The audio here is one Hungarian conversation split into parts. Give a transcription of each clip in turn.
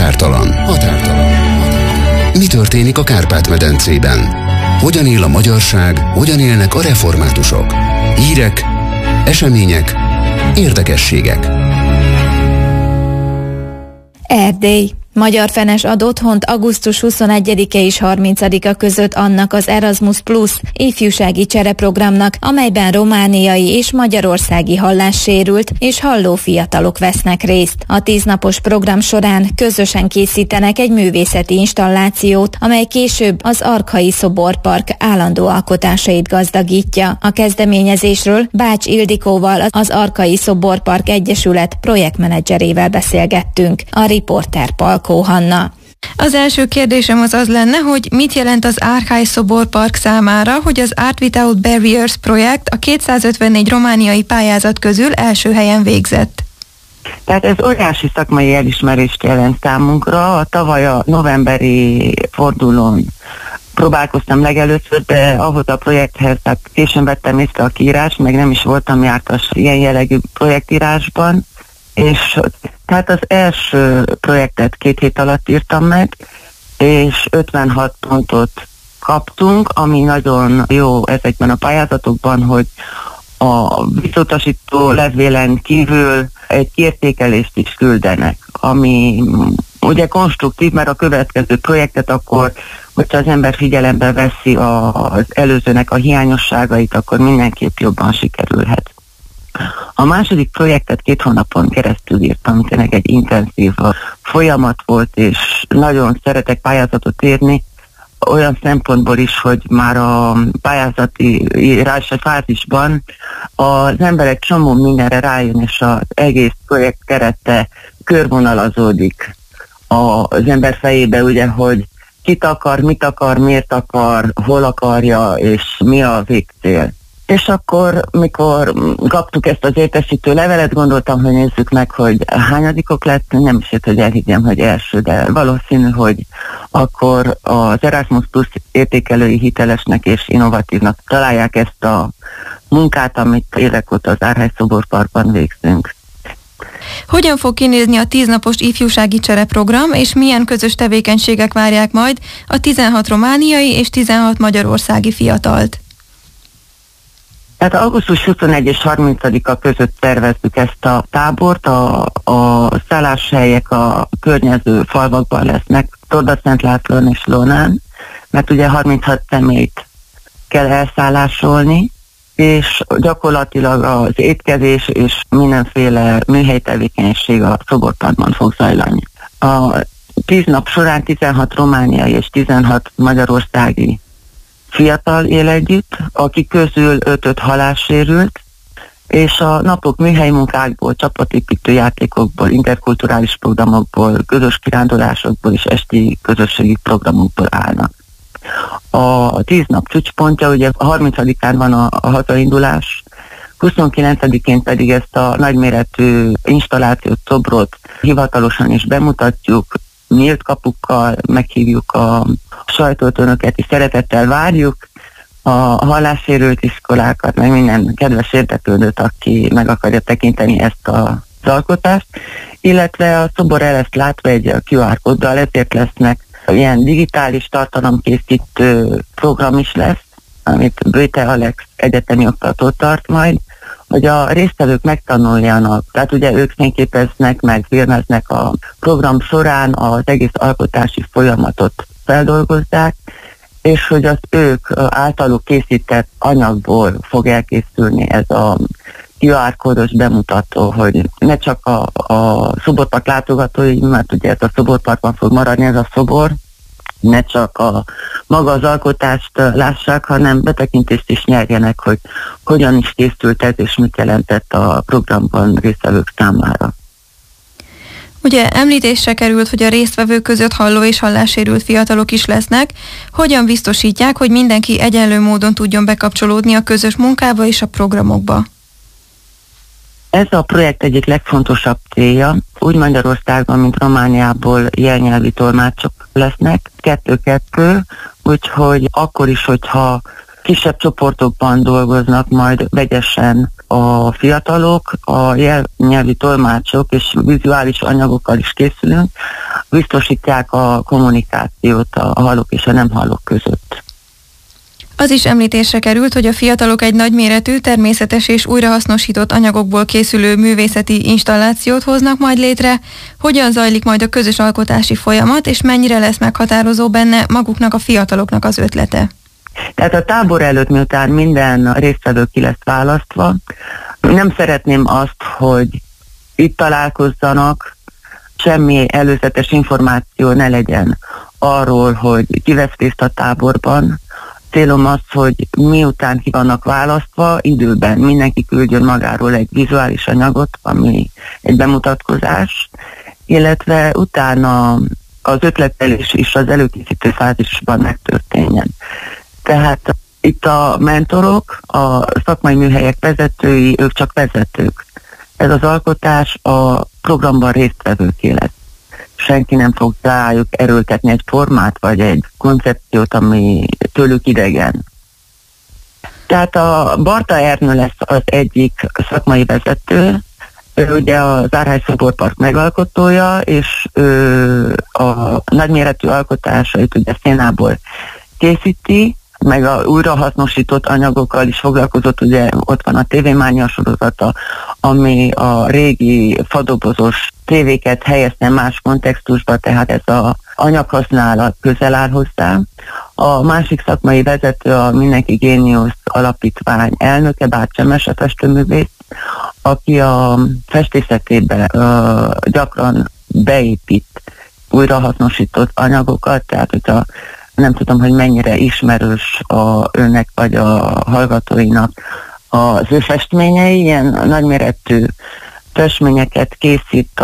Határtalan. Mi történik a Kárpát-medencében? Hogyan él a magyarság, hogyan élnek a reformátusok? Hírek, események, érdekességek. Erdély. Magyar Fenes ad otthont augusztus 21-e és 30-a között annak az Erasmus Plus ifjúsági csereprogramnak, amelyben romániai és magyarországi hallássérült és halló fiatalok vesznek részt. A 10 napos program során közösen készítenek egy művészeti installációt, amely később az Arkai Szoborpark állandó alkotásait gazdagítja. A kezdeményezésről Bács Ildikóval, az Arkai Szoborpark Egyesület projektmenedzserével beszélgettünk. A riporter Palkó Hanna. Az első kérdésem az lenne, hogy mit jelent az Arkai Szoborpark számára, hogy az Art Without Barriers projekt a 254 romániai pályázat közül első helyen végzett. Tehát ez óriási szakmai elismerést jelent számunkra. A tavaly a novemberi fordulón próbálkoztam legelőször, de ahhoz a projekthez, tehát későn vettem észre a kiírást, meg nem is voltam jártas ilyen jellegű projektírásban, és tehát az első projektet 2 hét alatt írtam meg, és 56 pontot kaptunk, ami nagyon jó ezekben a pályázatokban, hogy a visszautasító levélen kívül egy kiértékelést is küldenek, ami ugye konstruktív, mert a következő projektet akkor, hogyha az ember figyelembe veszi az előzőnek a hiányosságait, akkor mindenképp jobban sikerülhet. A második projektet 2 hónapon keresztül írtam, tényleg egy intenzív folyamat volt, és nagyon szeretek pályázatot írni, olyan szempontból is, hogy már a pályázati írási fázisban az ember egy csomó mindenre rájön, és az egész projekt kerete körvonalazódik az ember fejébe, ugye, hogy kit akar, mit akar, miért akar, hol akarja, és mi a végcél. És akkor, mikor kaptuk ezt az értesítő levelet, gondoltam, hogy nézzük meg, hogy hányadikok lett, nem is jött, hogy elhiggyem, hogy első, de valószínű, hogy akkor az Erasmus Plus értékelői hitelesnek és innovatívnak találják ezt a munkát, amit évek óta az Árhály Szoborparkban végzünk. Hogyan fog kinézni a 10 napos ifjúsági csereprogram, és milyen közös tevékenységek várják majd a 16 romániai és 16 magyarországi fiatalt? Tehát augusztus 21 és 30-a között tervezzük ezt a tábort, a szálláshelyek a környező falvakban lesznek, Torda-Szent-Lászlón és Lónán, mert ugye 36 személyt kell elszállásolni, és gyakorlatilag az étkezés és mindenféle műhely tevékenység a szoborparkban fog zajlani. A 10 nap során 16 romániai és 16 magyarországi fiatal él együtt, akik közül 5 hallássérült, és a napok műhelyi munkákból, csapatépítő játékokból, interkulturális programokból, közös kirándulásokból és esti közösségi programokból állnak. A 10 nap csúcspontja, ugye a 30-án van a hazaindulás, 29-én pedig ezt a nagyméretű installációt, szobrot hivatalosan is bemutatjuk, nyílt kapukkal, meghívjuk a sajtót, önöket is szeretettel várjuk, a hallássérült iskolákat, meg minden kedves érdeklődőt, aki meg akarja tekinteni ezt az alkotást, illetve a szobor el lesz látva egy QR kóddal, ezért lesznek ilyen digitális tartalomkészítő program is lesz, amit Böjte Alex egyetemi oktató tart majd, hogy a résztvevők megtanuljanak, tehát ugye ők fényképeznek, meg filmeznek a program során, az egész alkotási folyamatot feldolgozzák, és hogy az ők általuk készített anyagból fog elkészülni ez a QR kódos bemutató, hogy ne csak a szoborpark látogatói, mert ugye ez a szoborparkban fog maradni ez a szobor, ne csak maga az alkotást lássák, hanem betekintést is nyerjenek, hogy hogyan is készült ez, és mit jelentett a programban résztvevők számára. Ugye említésre került, hogy a résztvevők között halló és hallássérült fiatalok is lesznek. Hogyan biztosítják, hogy mindenki egyenlő módon tudjon bekapcsolódni a közös munkába és a programokba? Ez a projekt egyik legfontosabb célja. Úgy Magyarországon, mint Romániából jelnyelvi tolmácsok lesznek, 2-2, úgyhogy akkor is, hogyha kisebb csoportokban dolgoznak majd vegyesen a fiatalok, a jelnyelvi tolmácsok és vizuális anyagokkal is készülünk, biztosítják a kommunikációt a hallók és a nem hallók között. Az is említésre került, hogy a fiatalok egy nagyméretű, természetes és újrahasznosított anyagokból készülő művészeti installációt hoznak majd létre. Hogyan zajlik majd a közös alkotási folyamat, és mennyire lesz meghatározó benne maguknak a fiataloknak az ötlete? Tehát a tábor előtt, miután minden résztvevő ki lesz választva, nem szeretném azt, hogy itt találkozzanak, semmi előzetes információ ne legyen arról, hogy ki vesz részt a táborban. Célom az, hogy miután ki vannak választva, időben mindenki küldjön magáról egy vizuális anyagot, ami egy bemutatkozás, illetve utána az ötletelés is az előkészítő fázisban megtörténjen. Tehát itt a mentorok, a szakmai műhelyek vezetői, ők csak vezetők. Ez az alkotás a programban résztvevőké lesz. Senki nem fog rájuk erőltetni egy formát, vagy egy koncepciót, ami tőlük idegen. Tehát a Barta Ernő lesz az egyik szakmai vezető, ő ugye az Árhály Szoborpark megalkotója, és ő a nagyméretű alkotásait ugye szénából készíti, meg a újrahasznosított anyagokkal is foglalkozott, ugye ott van a tévémánia sorozata, ami a régi fadobozos tévéket helyezte más kontextusba, tehát ez az anyaghasználat közel áll hozzá. A másik szakmai vezető a Mindenki Géniusz alapítvány elnöke, Bács Emese festőművész, aki a festészetébe gyakran beépít újrahasznosított anyagokat, tehát hogyha nem tudom, hogy mennyire ismerős önnek vagy a hallgatóinak az ő festményei, ilyen nagyméretű festményeket készít,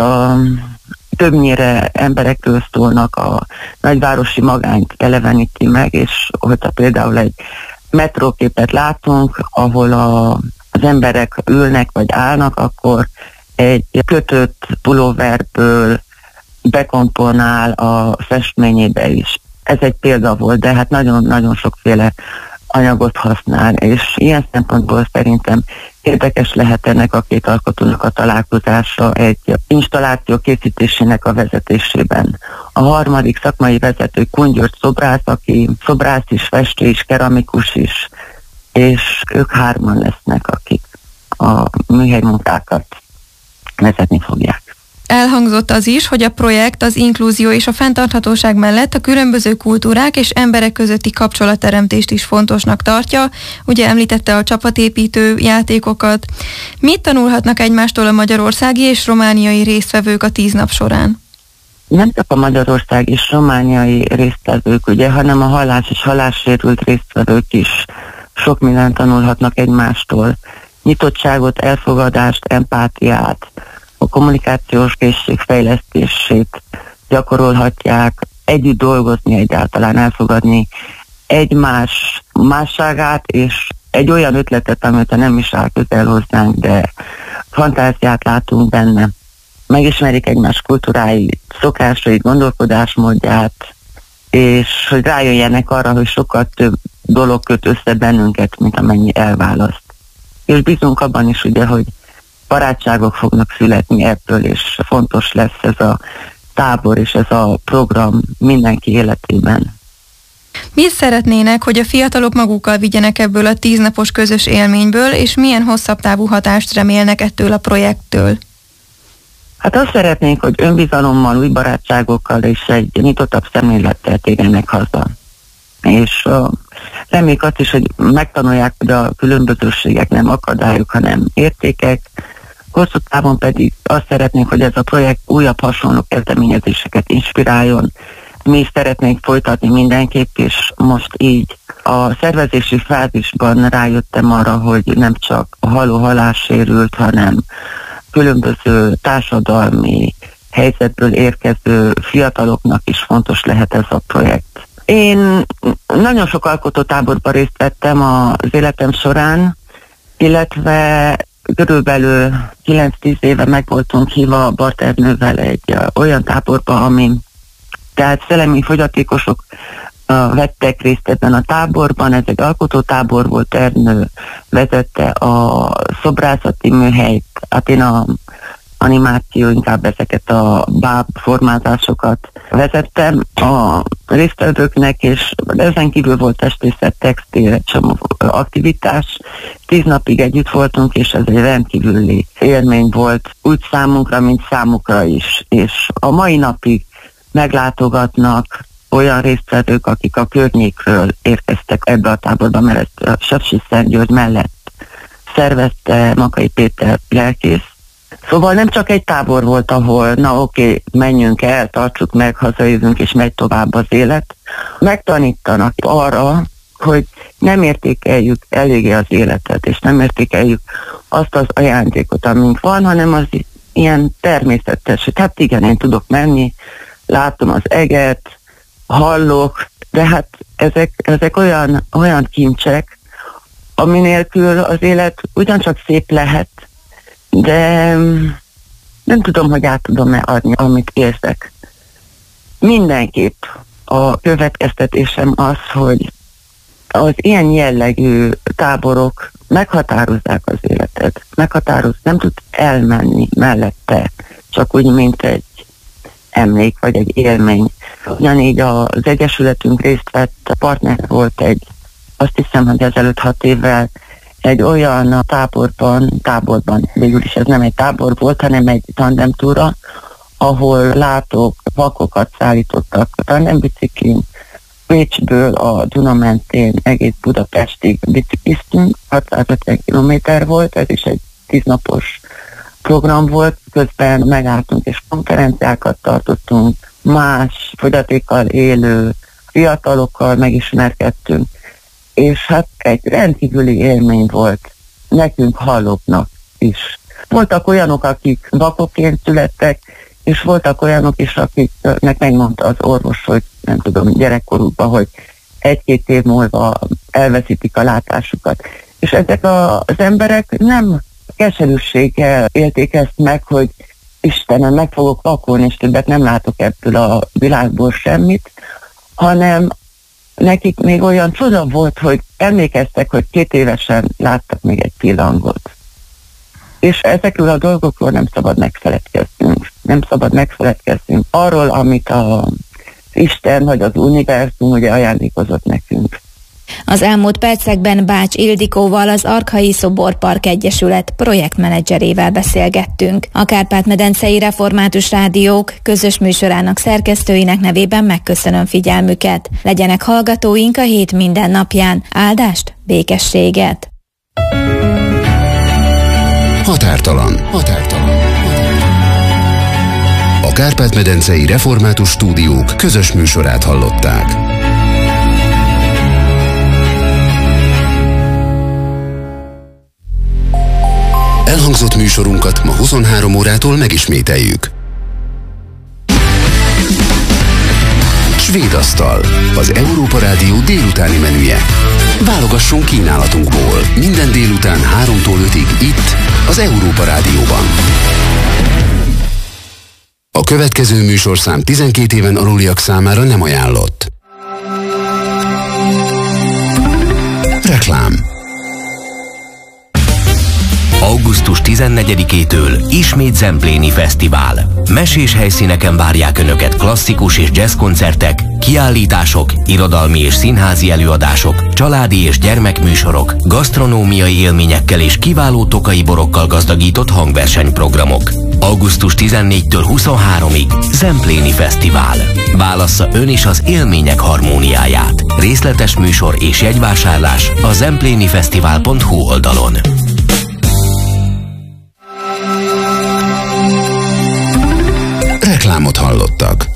többnyire emberekről szólnak, a nagyvárosi magányt eleveníti meg, és hogyha például egy metróképet látunk, ahol az emberek ülnek vagy állnak, akkor egy kötött pulóverből bekomponál a festményébe is. Ez egy példa volt, de hát nagyon-nagyon sokféle anyagot használ, és ilyen szempontból szerintem érdekes lehet ennek a két alkotónak a találkozása egy installáció készítésének a vezetésében. A harmadik szakmai vezető Kun György szobrász, aki szobrász is, festő is, keramikus is, és ők hárman lesznek, akik a műhelymunkákat vezetni fogják. Elhangzott az is, hogy a projekt az inkluzió és a fenntarthatóság mellett a különböző kultúrák és emberek közötti kapcsolatteremtést is fontosnak tartja. Ugye említette a csapatépítő játékokat. Mit tanulhatnak egymástól a magyarországi és romániai résztvevők a 10 nap során? Nem csak a magyarország és romániai résztvevők, ugye, hanem a hallás és hallássérült résztvevők is sok mindent tanulhatnak egymástól. Nyitottságot, elfogadást, empátiát, a kommunikációs készség fejlesztését gyakorolhatják, együtt dolgozni egyáltalán, elfogadni egymás másságát, és egy olyan ötletet, amit nem is áll közel hozzánk, de fantáziát látunk benne. Megismerik egymás kultúrái, szokásait, gondolkodásmódját, és hogy rájöjjenek arra, hogy sokkal több dolog köt össze bennünket, mint amennyi elválaszt. És bízunk abban is, ugye, hogy barátságok fognak születni ebből, és fontos lesz ez a tábor és ez a program mindenki életében. Mit szeretnének, hogy a fiatalok magukkal vigyenek ebből a 10 napos közös élményből, és milyen hosszabb távú hatást remélnek ettől a projekttől? Hát azt szeretnénk, hogy önbizalommal, új barátságokkal és egy nyitottabb szemlélettel térjenek haza. És reméljük azt is, hogy megtanulják, hogy a különbözőségek nem akadályok, hanem értékek. Hosszú távon pedig azt szeretnénk, hogy ez a projekt újabb hasonló kezdeményezéseket inspiráljon. Mi is szeretnénk folytatni mindenképp, és most így a szervezési fázisban rájöttem arra, hogy nem csak a hallássérült, hanem különböző társadalmi helyzetből érkező fiataloknak is fontos lehet ez a projekt. Én nagyon sok alkotótáborban részt vettem az életem során, illetve körülbelül 9-10 éve meg voltunk hívva Barta Ernővel egy olyan táborba, ami tehát szellemi fogyatékosok vettek részt ebben a táborban. Ez egy alkotótábor volt, Ernő vezette a szobrászati műhelyt, hát én a animáció, inkább ezeket a báb formázásokat vezettem a résztvevőknek, és ezen kívül volt testészet, textil, aktivitás. 10 napig együtt voltunk, és ez egy rendkívüli élmény volt, úgy számunkra, mint számukra is. És a mai napig meglátogatnak olyan résztvevők, akik a környékről érkeztek ebbe a táborba, mert ezt a Sepsiszentgyörgy mellett szervezte Makai Péter lelkész. Szóval nem csak egy tábor volt, ahol oké, menjünk el, tartsuk meg, hazajövünk és megy tovább az élet. Megtanítanak arra, hogy nem értékeljük eléggé az életet, és nem értékeljük azt az ajándékot, amink van, hanem az ilyen természetes, hogy hát igen, én tudok menni, látom az eget, hallok, de hát ezek olyan kincsek, ami nélkül az élet ugyancsak szép lehet, de nem tudom, hogy át tudom-e adni, amit érzek. Mindenképp a következtetésem az, hogy az ilyen jellegű táborok meghatározzák az életet. Nem tud elmenni mellette, csak úgy, mint egy emlék vagy egy élmény. Ugyanígy az Egyesületünk részt vett, partner volt azt hiszem, hogy ezelőtt 6 évvel egy olyan táborban, végül is ez nem egy tábor volt, hanem egy tandemtúra, ahol látók, vakokat szállítottak tandembiciklin, Pécsből a Duna mentén egész Budapestig bicikliztünk, 650 kilométer volt, ez is egy 10 napos program volt, közben megálltunk és konferenciákat tartottunk, más fogyatékkal élő fiatalokkal megismerkedtünk, és hát egy rendkívüli élmény volt nekünk hallóknak is. Voltak olyanok, akik vakokként születtek, és voltak olyanok is, akiknek megmondta az orvos, hogy nem tudom, gyerekkorukban, hogy 1-2 év múlva elveszítik a látásukat. És ezek az emberek nem keserűséggel élték ezt meg, hogy Istenem, meg fogok vakulni, és többet nem látok ebből a világból semmit, hanem nekik még olyan csoda volt, hogy emlékeztek, hogy 2 évesen láttak még egy pillangot. És ezekről a dolgokról nem szabad megfeledkeznünk. Nem szabad megfeledkeznünk arról, amit az Isten vagy az univerzum ugye ajándékozott nekünk. Az elmúlt percekben Bács Ildikóval, az Arkhai Szoborpark Egyesület projektmenedzserével beszélgettünk. A Kárpát-medencei Református Rádiók közös műsorának szerkesztőinek nevében megköszönöm figyelmüket. Legyenek hallgatóink a hét minden napján. Áldást, békességet! Határtalan. A Kárpát-medencei Református Stúdiók közös műsorát hallották. Elhangzott műsorunkat ma 23 órától megismételjük. Svédasztal, az Európa Rádió délutáni menüje. Válogassunk kínálatunkból minden délután 3-tól 5-ig itt, az Európa Rádióban. A következő műsorszám 12 éven aluliak számára nem ajánlott. Reklám. Augusztus 14-től ismét Zempléni Fesztivál. Mesés helyszíneken várják Önöket klasszikus és jazz koncertek, kiállítások, irodalmi és színházi előadások, családi és gyermekműsorok, gasztronómiai élményekkel és kiváló tokai borokkal gazdagított hangversenyprogramok. Augusztus 14-től 23-ig Zempléni Fesztivál. Válassza ön is az élmények harmóniáját. Részletes műsor és jegyvásárlás a zemplénifesztivál.hu oldalon. Reklámot hallottak.